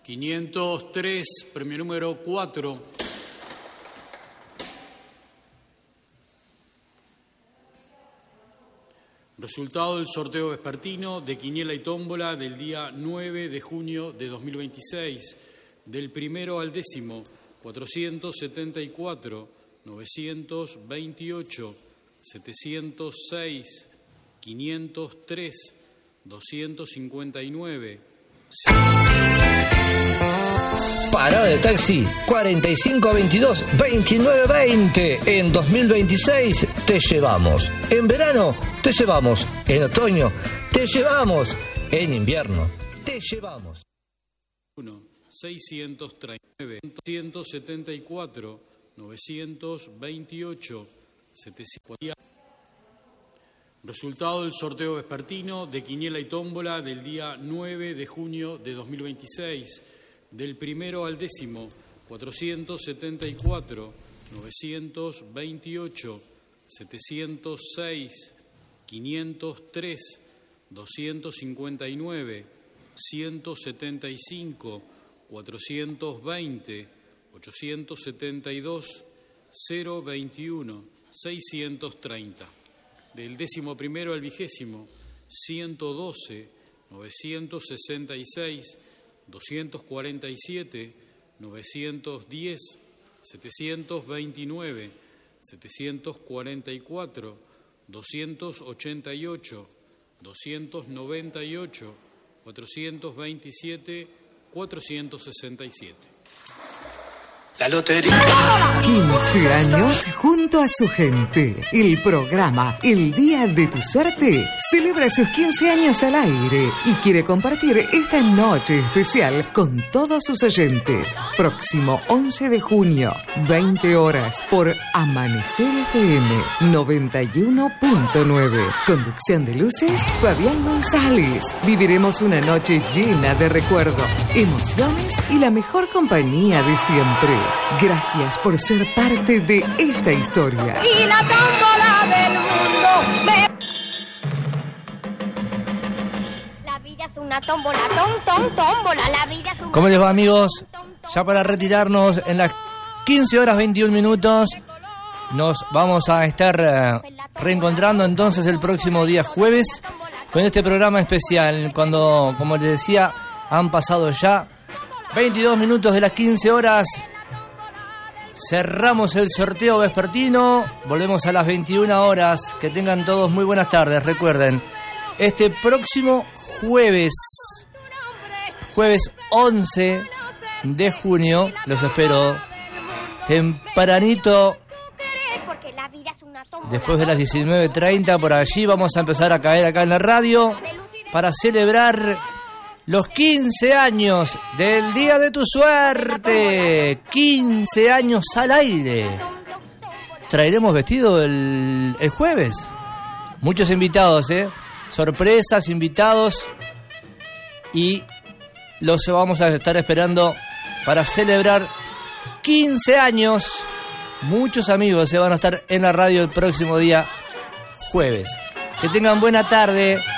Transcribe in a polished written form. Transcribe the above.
503, premio número 4. Resultado del sorteo vespertino de quiniela y tómbola del día 9 de junio de 2026. Del primero al décimo, 474, 928, 706, 503, 259. Parada de taxi 4522-2920. En 2026 te llevamos. En verano te llevamos. En otoño te llevamos. En invierno te llevamos. 639, 174, 928, 700. Resultado del sorteo vespertino de quiniela y tómbola del día 9 de junio de 2026. Del primero al décimo, 474, 928, 706, 503, 259, 175, 420, 872, 021, 630. Del décimo primero al vigésimo, 112, 966, 247, 910, 729, 744, 288, 298, 427, 467. La lotería. 15 años junto a su gente. El programa El Día de tu Suerte celebra sus 15 años al aire y quiere compartir esta noche especial con todos sus oyentes. Próximo 11 de junio, 20 horas, por Amanecer FM 91.9. Conducción de luces, Fabián González. Viviremos una noche llena de recuerdos, emociones y la mejor compañía de siempre. Gracias por ser parte de esta historia. Y la tómbola del mundo. La vida es una tómbola, tómbola. La vida es una... ¿Cómo les va, amigos? Ya para retirarnos, en las 15 horas 21 minutos, nos vamos a estar reencontrando entonces el próximo día jueves con este programa especial. Cuando, como les decía, han pasado ya 22 minutos de las 15 horas. Cerramos el sorteo vespertino, volvemos a las 21 horas. Que tengan todos muy buenas tardes. Recuerden, este próximo jueves 11 de junio, los espero tempranito, después de las 19:30, por allí vamos a empezar a caer acá en la radio para celebrar los 15 años del Día de tu Suerte. 15 años al aire. Traeremos vestido el jueves. Muchos invitados, sorpresas, invitados. Y los vamos a estar esperando para celebrar 15 años. Muchos amigos se van a estar en la radio el próximo día jueves. Que tengan buena tarde.